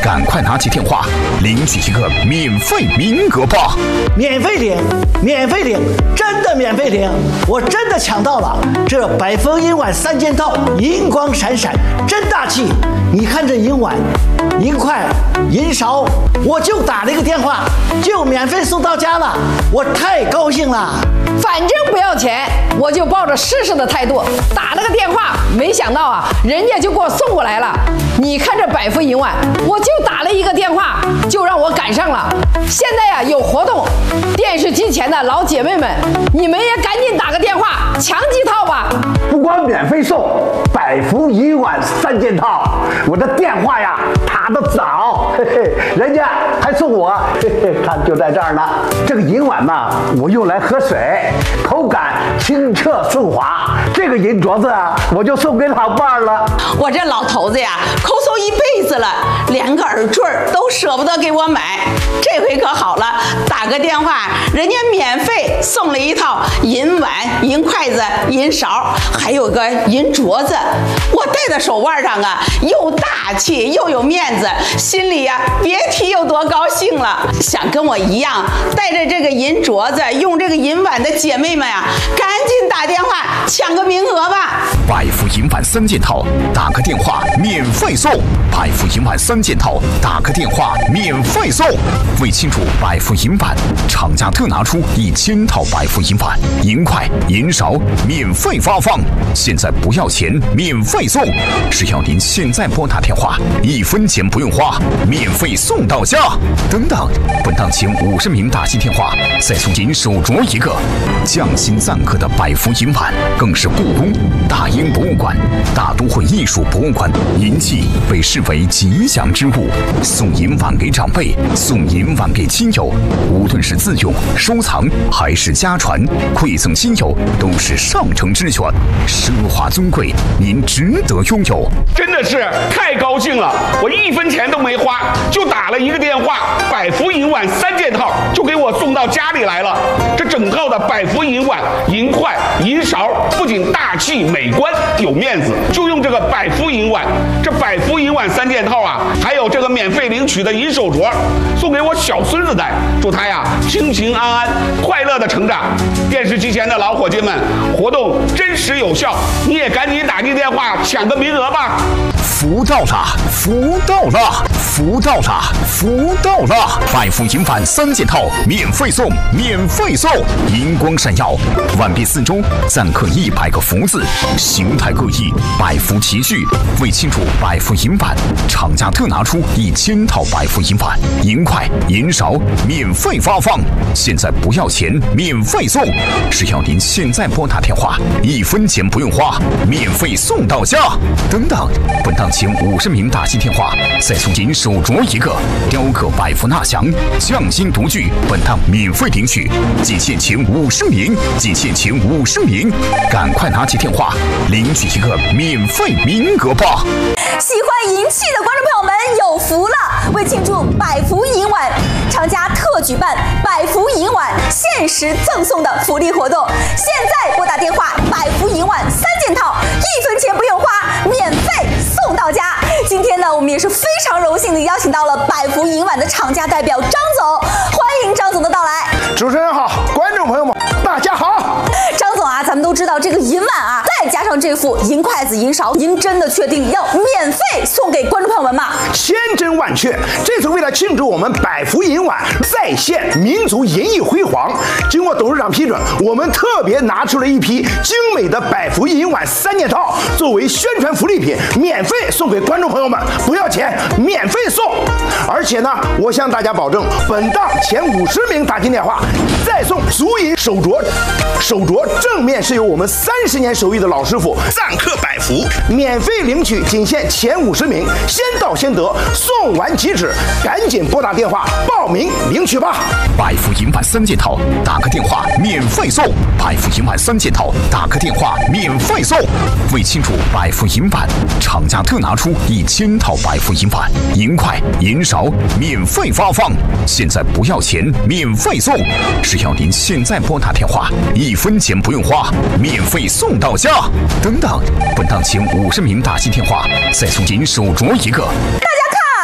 赶快拿起电话领取一个免费名额吧！ 免费领，免费领，真的免费领！我真的抢到了这百丰银碗3件套，银光闪闪，真大气！你看这银碗、银筷、银勺，我就打了一个电话，就免费送到家了，我太高兴了！ 反正不要钱，我就抱着试试的态度打了个电话，没想到啊，人家就给我送过来了。你看这百丰银碗，我就打了一个电话，就让我赶上了。现在呀有活动，电视机前的老姐妹们，你们也赶紧打个电话抢几套吧！ 不光免费送百丰银碗3件套，我的电话呀打得早，嘿嘿，人家还送我，嘿嘿，看就在这儿呢。这个银碗嘛，我用来喝水，口感清澈顺滑。这个银镯子啊，我就送给老伴儿了。 我这老头子呀，抠搜一辈子了，连个耳坠都舍不得给我买。这回可好了，打个电话，人家免费送了一套银碗、银筷子、银勺，还有个银镯子。我戴在手腕上啊，又大气又有面子，心里呀别提有多高兴了。想跟我一样带着这个银镯子、用这个银碗的姐妹们呀，赶紧打电话抢个名额吧！ 百富银碗3件套，打个电话免费送！百富银碗3件套，打个电话免费送！为庆祝百富银碗，厂家特拿出1000套百富银碗、银筷、银勺免费发放，现在不要钱，免费送！只要您现在拨打电话，1分钱不用花，免费送到家！等等，本档前50名打进电话，再送您手镯一个。匠心赞客的百富银碗，更是故宫、大英博物馆、大都会艺术博物馆银器被视为吉祥之物。送银碗给长辈，送银碗给亲友，无论是自用、收藏还是家传，馈赠亲友都是上乘之选，奢华尊贵，您值得拥有。 真的是太高兴了！我1分钱都没花，就打了一个电话，百福银碗3件套就给我送到家里来了。这整套的百福银碗、银筷、银勺，不仅大气美观有面子，就用这个百福银碗。这百福银碗3件套啊，还有这个免费领取的银手镯，送给我小孙子戴，祝他呀平平安安、快乐的成长。电视机前的老伙计们，活动真实有效，你也赶紧打进电话抢个名额吧！ 福到了，福到了，福到了，福到了！百富银碗3件套免费送，免费送！银光闪耀，碗壁四周錾刻100个福字，形态各异，百福齐聚。为庆祝百富银碗，厂家特拿出1000套百富银碗、银筷、银勺免费发放，现在不要钱，免费送！只要您现在拨打电话，1分钱不用花，免费送到家！等等，本档前50名打进电话，再送您手镯一个。雕刻百福纳祥，匠心独具，本档免费领取，仅限前50名，仅限前50名，赶快拿起电话领取一个免费名额吧！ 喜欢银器的观众朋友们有福了！为庆祝百福银碗，厂家特举办百福银碗限时赠送的福利活动，现在拨打电话百福银碗3件套，1分钱不用花，免费送到家。今天呢，我们也是非常荣幸的邀请到了百福银碗的厂家代表张总，欢迎张总的到来。 主持人好，观众朋友们大家好。 张总啊，咱们都知道这个银碗啊，再加上这副银筷子、银勺，您真的确定要免费送给观众朋友们吗？ 千真万确，这次为了庆祝我们百福银碗再现民族银艺辉煌，经过董事长批准，我们特别拿出了一批精美的百福银碗3件套，作为宣传福利品，免费送给观众朋友们，不要钱，免费送。而且呢，我向大家保证，本档前50名打进电话，再送足银手镯。手镯正面是由我们30年手艺的老师傅錾刻百福，免费领取，仅限前50名，先到先得，送完即止，赶紧拨打电话报名领取吧！ 百富银碗3件套，打个电话免费送！百富银碗3件套，打个电话免费送！为庆祝百富银碗，厂家特拿出1000套百富银碗、银筷、银勺免费发放，现在不要钱，免费送！只要您现在拨打电话，1分钱不用花，免费送到家！等等，本档前50名打进电话，再送您手镯一个。